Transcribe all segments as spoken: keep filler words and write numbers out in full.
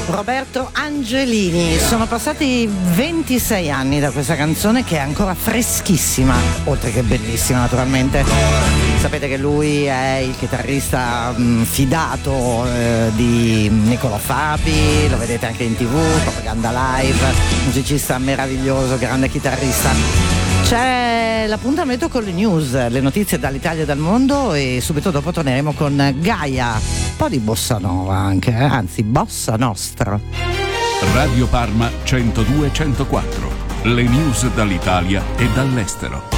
Roberto Angelini. Sono passati ventisei anni da questa canzone che è ancora freschissima, oltre che bellissima naturalmente. Sapete che lui è il chitarrista mh, fidato eh, di Nicolò Fabi, lo vedete anche in tv, Propaganda Live, musicista meraviglioso, grande chitarrista. C'è l'appuntamento con le news, le notizie dall'Italia e dal mondo, e subito dopo torneremo con Gaia, un po' di bossa nova anche, eh? Anzi bossa nostra. Radio Parma centodue centoquattro, le news dall'Italia e dall'estero.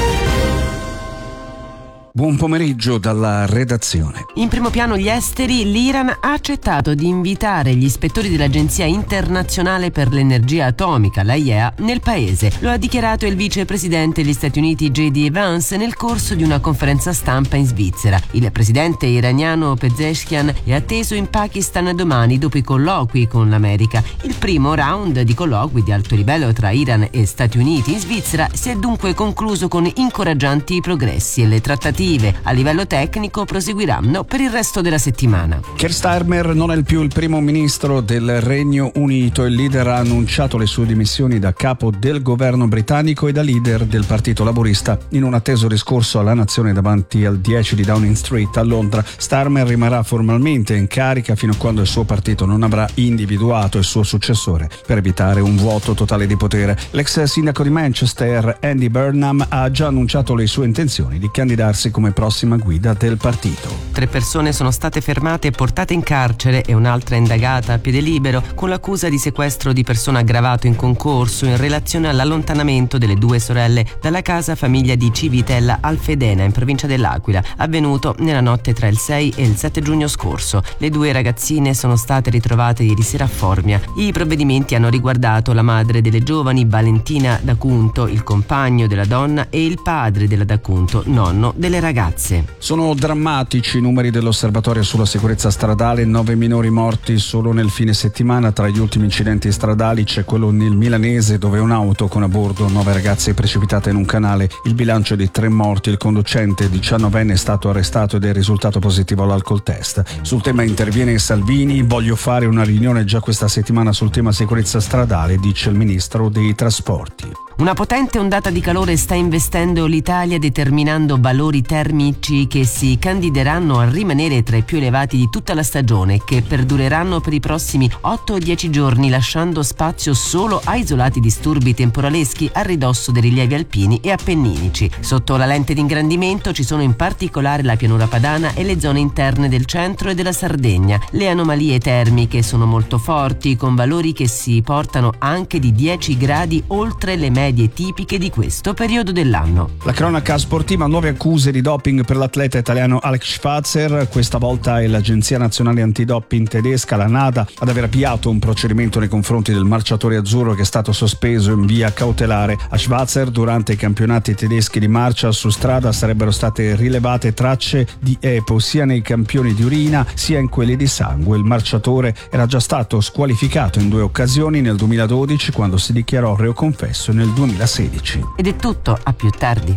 Buon pomeriggio dalla redazione. In primo piano gli esteri. L'Iran ha accettato di invitare gli ispettori dell'Agenzia Internazionale per l'Energia Atomica, l'A I E A, nel paese. Lo ha dichiarato il vicepresidente degli Stati Uniti J D Vance nel corso di una conferenza stampa in Svizzera. Il presidente iraniano Pezeshkian è atteso in Pakistan domani dopo i colloqui con l'America. Il primo round di colloqui di alto livello tra Iran e Stati Uniti in Svizzera si è dunque concluso con incoraggianti progressi e le trattative a livello tecnico proseguiranno per il resto della settimana. Keir Starmer non è più il primo ministro del Regno Unito. Il leader ha annunciato le sue dimissioni da capo del governo britannico e da leader del Partito Laburista in un atteso discorso alla nazione davanti al dieci di Downing Street a Londra. Starmer rimarrà formalmente in carica fino a quando il suo partito non avrà individuato il suo successore per evitare un vuoto totale di potere. L'ex sindaco di Manchester, Andy Burnham, ha già annunciato le sue intenzioni di candidarsi come prossima guida del partito. Tre persone sono state fermate e portate in carcere e un'altra indagata a piede libero con l'accusa di sequestro di persona aggravato in concorso in relazione all'allontanamento delle due sorelle dalla casa famiglia di Civitella Alfedena in provincia dell'Aquila, avvenuto nella notte tra il sei e il sette giugno scorso. Le due ragazzine sono state ritrovate ieri sera a Formia. I provvedimenti hanno riguardato la madre delle giovani, Valentina D'Acunto, il compagno della donna e il padre della D'Acunto, nonno delle ragazze. Sono drammatici i numeri dell'osservatorio sulla sicurezza stradale. Nove minori morti solo nel fine settimana. Tra gli ultimi incidenti stradali c'è quello nel milanese, dove un'auto con a bordo nove ragazze è precipitata in un canale. Il bilancio è di tre morti. Il conducente diciannovenne è stato arrestato ed è risultato positivo all'alcol test. Sul tema interviene Salvini. Voglio fare una riunione già questa settimana sul tema sicurezza stradale, dice il ministro dei trasporti. Una potente ondata di calore sta investendo l'Italia, determinando valori termici che si candideranno a rimanere tra i più elevati di tutta la stagione e che perdureranno per i prossimi otto o dieci giorni, lasciando spazio solo a isolati disturbi temporaleschi a ridosso dei rilievi alpini e appenninici. Sotto la lente di ingrandimento ci sono in particolare la pianura padana e le zone interne del centro e della Sardegna. Le anomalie termiche sono molto forti, con valori che si portano anche di dieci gradi oltre le medie tipiche di questo periodo dell'anno. La cronaca sportiva, nuove accuse di doping per l'atleta italiano Alex Schwarzer. Questa volta è l'Agenzia Nazionale Antidoping tedesca, la NADA, ad aver avviato un procedimento nei confronti del marciatore azzurro che è stato sospeso in via cautelare. A Schwarzer durante i campionati tedeschi di marcia su strada sarebbero state rilevate tracce di EPO sia nei campioni di urina sia in quelli di sangue. Il marciatore era già stato squalificato in due occasioni, nel duemiladodici quando si dichiarò reo confesso, nel duemilasedici. Ed è tutto, a più tardi.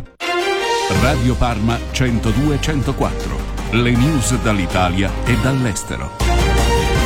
Radio Parma centodue centoquattro, le news dall'Italia e dall'estero.